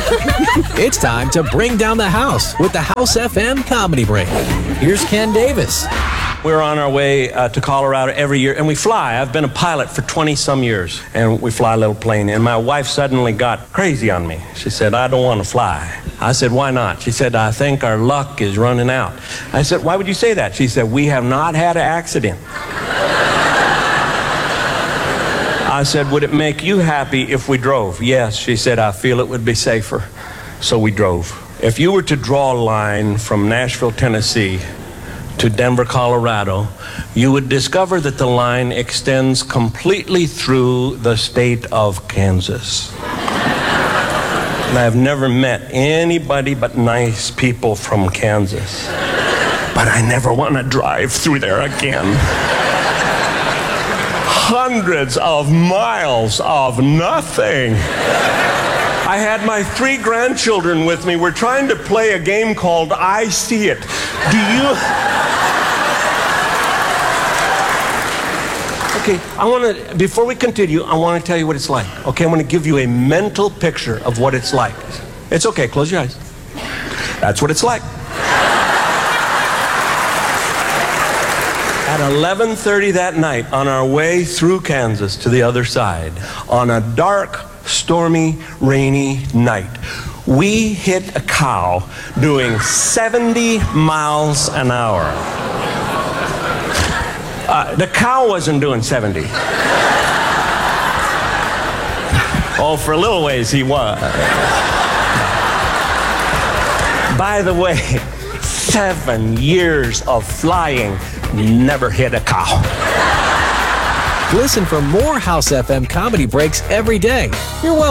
It's time to bring down the house with the House FM Comedy Break. Here's Ken Davis. We're on our way to Colorado every year, and we fly. I've been a pilot for 20-some years, and we fly a little plane. And my wife suddenly got crazy on me. She said, I don't want to fly. I said, why not? She said, I think our luck is running out. I said, why would you say that? She said, we have not had an accident. I said, would it make you happy if we drove? Yes. She said, I feel it would be safer. So we drove. If you were to draw a line from Nashville, Tennessee to Denver, Colorado, you would discover that the line extends completely through the state of Kansas. And I've never met anybody but nice people from Kansas. But I never want to drive through there again. Hundreds of miles of nothing. I had my 3 grandchildren with me. We're trying to play a game called I See It. Do you... Okay, before we continue, I want to tell you what it's like. Okay, I'm going to give you a mental picture of what it's like. It's okay, close your eyes. That's what it's like. At 11:30 that night, on our way through Kansas to the other side, on a dark, stormy, rainy night, we hit a cow doing 70 miles an hour. The cow wasn't doing 70. Oh, for a little ways he was. By the way, 7 years of flying, never hit a cow. Listen for more House FM Comedy Breaks every day. You're welcome.